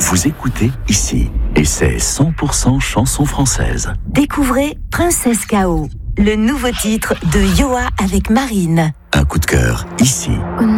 Vous écoutez ici, et c'est 100% chanson française. Découvrez Princesse K.O., le nouveau titre de Yoa avec Marine. Un coup de cœur ici.